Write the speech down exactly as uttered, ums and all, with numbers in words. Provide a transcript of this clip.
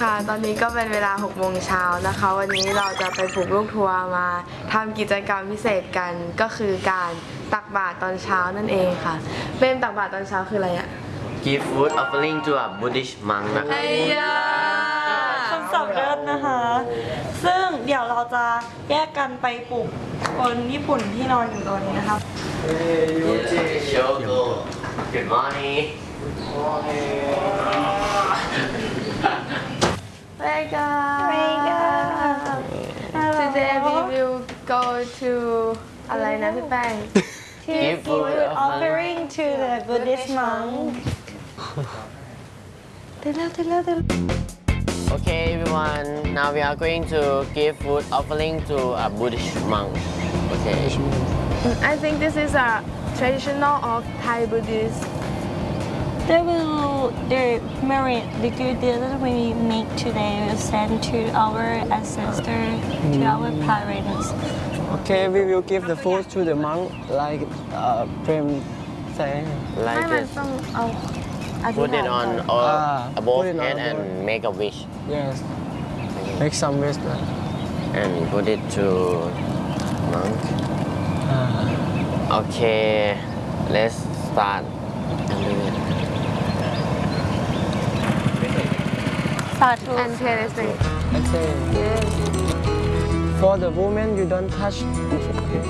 ค่ะตอนนี้ก็เป็นเวลาหกโมงเช้านะคะวันนี้เราจะไปปลุกลูกทัวร์มาทำกิจกรรมพิเศษกันก็คือการตักบาตรตอนเช้านั่นเองค่ะเป็นตักบาตรตอนเช้าคืออะไรอะ Give food offering to a Buddhist monk นะไอ้ยาคำศัพท์เลิศนะคะ ซึ่งเดี๋ยวเราจะแยกกันไปปลุกคนญี่ปุ่นที่นอนอยู่ตอนนี้นะคะ Shogo Good morning Wake up Wake up Today we will go to อะไรนะพี่แป้ง Give food offering to the Buddhist monk เต้นแล้วเต้นแล้วเต้น Okay everyone now we are going to give food offering to a Buddhist monk Okay I think this is a traditional of Thai Buddhist They will, the merit, the good deed that we make today will send to our ancestors, to our parents. Okay, we will give the food to the monk like uh, Prem say. ไม่ Like มัน this ต้องเอาอธิษ Put ฐาน it on ก่อน or Ah, above put it on head and above. make a wish Yes. Make some wish. and put it to monk Uh, Okay let's start and do it Sadhu. and terracing I say yes for the woman you don't touch. Okay.